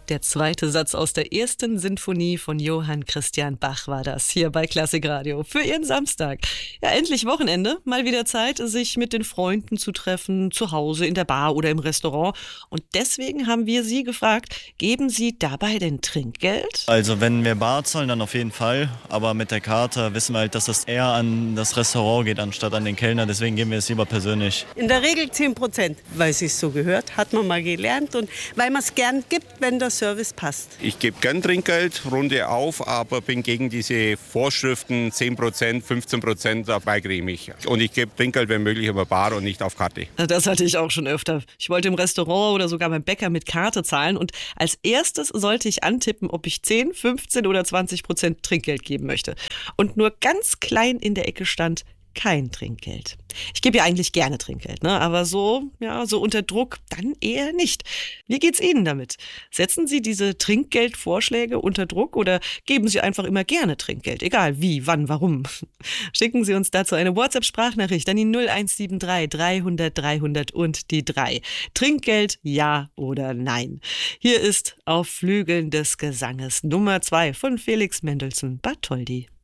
Der zweite Satz aus der ersten Sinfonie von Johann Christian Bach war das hier bei Klassikradio für Ihren Samstag. Ja, endlich Wochenende. Mal wieder Zeit, sich mit den Freunden zu treffen, zu Hause, in der Bar oder im Restaurant. Und deswegen haben wir Sie gefragt, geben Sie dabei denn Trinkgeld? Also wenn wir bar zahlen, dann auf jeden Fall. Aber mit der Karte wissen wir halt, dass das eher an das Restaurant geht, anstatt an den Kellner. Deswegen geben wir es lieber persönlich. In der Regel 10%, weil es sich so gehört, hat man mal gelernt. Und weil man es gern gibt, wenn der Service passt. Ich gebe gern Trinkgeld, runde auf, aber bin gegen diese Vorschriften 10%, 15%, dabei creme ich. Und ich gebe Trinkgeld, wenn möglich, über Bar und nicht auf Karte. Das hatte ich auch schon öfter. Ich wollte im Restaurant oder sogar beim Bäcker mit Karte zahlen und als erstes sollte ich antippen, ob ich 10, 15 oder 20% Trinkgeld geben möchte. Und nur ganz klein in der Ecke stand: kein Trinkgeld. Ich gebe ja eigentlich gerne Trinkgeld, ne? Aber so unter Druck dann eher nicht. Wie geht's Ihnen damit? Setzen Sie diese Trinkgeldvorschläge unter Druck oder geben Sie einfach immer gerne Trinkgeld? Egal wie, wann, warum. Schicken Sie uns dazu eine WhatsApp-Sprachnachricht an die 0173 300 300 und die 3. Trinkgeld, ja oder nein? Hier ist Auf Flügeln des Gesanges Nummer 2 von Felix Mendelssohn Bartholdy.